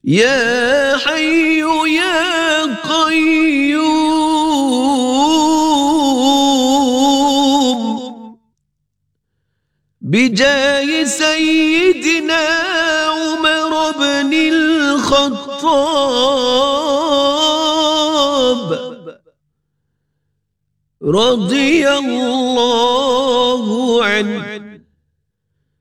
يا حي يا قيوم بجاه سيدنا عمر بن الخطاب رضي الله عنه